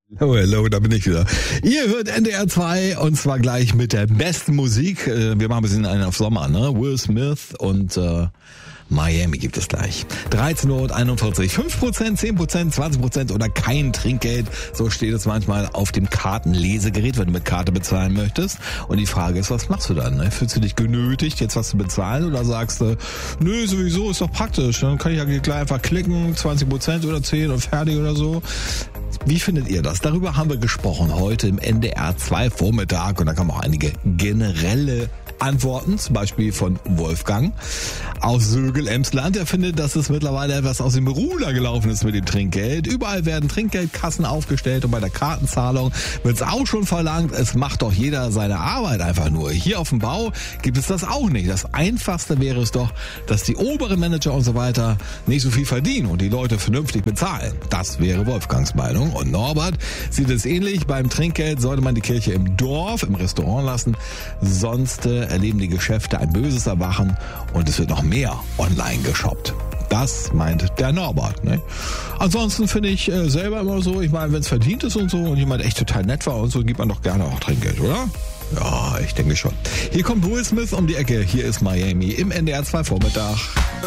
Oh, hello, da bin ich wieder. Ihr hört NDR 2 und zwar gleich mit der besten Musik. Wir machen ein bisschen einen auf Sommer, ne? Will Smith und Miami gibt es gleich. 13:41 Uhr, 5%, 10%, 20% oder kein Trinkgeld. So steht es manchmal auf dem Kartenlesegerät, wenn du mit Karte bezahlen möchtest. Und die Frage ist, was machst du dann? Ne? Fühlst du dich genötigt, jetzt was zu bezahlen oder sagst du, nö, sowieso, ist doch praktisch. Dann kann ich ja gleich einfach klicken, 20% oder 10 und fertig oder so. Wie findet ihr das? Darüber haben wir gesprochen heute im NDR 2 Vormittag und da kamen auch einige generelle Antworten, zum Beispiel von Wolfgang aus Sögel-Emsland. Er findet, dass es mittlerweile etwas aus dem Ruder gelaufen ist mit dem Trinkgeld. Überall werden Trinkgeldkassen aufgestellt und bei der Kartenzahlung wird es auch schon verlangt. Es macht doch jeder seine Arbeit einfach nur. Hier auf dem Bau gibt es das auch nicht. Das Einfachste wäre es doch, dass die oberen Manager und so weiter nicht so viel verdienen und die Leute vernünftig bezahlen. Das wäre Wolfgangs Meinung. Und Norbert sieht es ähnlich. Beim Trinkgeld sollte man die Kirche im Dorf, im Restaurant lassen. Sonst erleben die Geschäfte ein böses Erwachen und es wird noch mehr online geshoppt. Das meint der Norbert. Ne? Ansonsten finde ich selber immer so, ich meine, wenn es verdient ist und so und jemand echt total nett war und so, gibt man doch gerne auch Trinkgeld, oder? Ja, ich denke schon. Hier kommt Will Smith um die Ecke. Hier ist Miami im NDR 2 Vormittag.